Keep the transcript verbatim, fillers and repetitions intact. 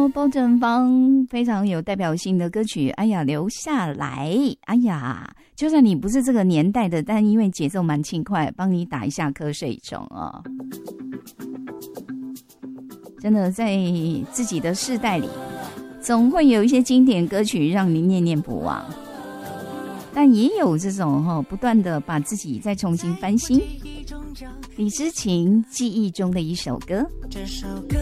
包正芳非常有代表性的歌曲，哎呀留下来，哎呀就算你不是这个年代的，但因为节奏蛮轻快，帮你打一下瞌睡虫哦。真的在自己的世代里总会有一些经典歌曲让你念念不忘，但也有这种、哦、不断的把自己再重新翻新。李诗情记忆中的一首歌，这首歌